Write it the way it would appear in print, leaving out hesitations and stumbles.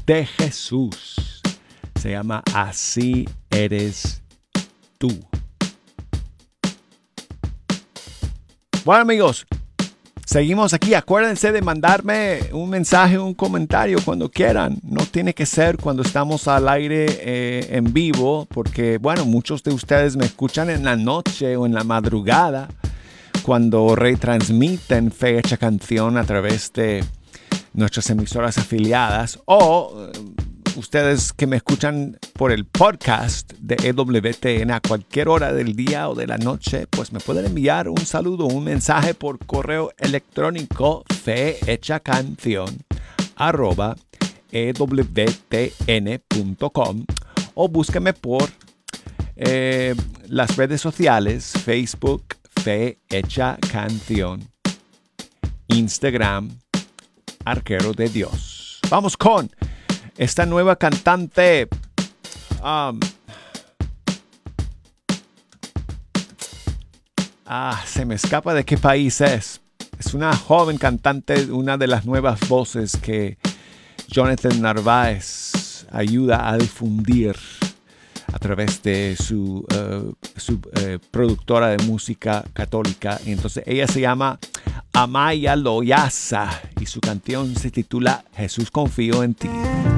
de Jesús. Se llama Así Eres Tú. Bueno, amigos, seguimos aquí. Acuérdense de mandarme un mensaje, un comentario cuando quieran. No tiene que ser cuando estamos al aire en vivo, porque, bueno, muchos de ustedes me escuchan en la noche o en la madrugada cuando retransmiten Fe Hecha Canción a través de nuestras emisoras afiliadas, o ustedes que me escuchan por el podcast de EWTN a cualquier hora del día o de la noche, pues me pueden enviar un saludo, un mensaje por correo electrónico fehechacanción@ewtn.com, o búsquenme por las redes sociales, Facebook, Fe Hecha Canción, Instagram, Arquero de Dios. Vamos con esta nueva cantante. Se me escapa de qué país es. Es una joven cantante, una de las nuevas voces que Jonathan Narváez ayuda a difundir a través de su productora de música católica. Y entonces ella se llama Amaya Loyaza y su canción se titula Jesús confío en ti.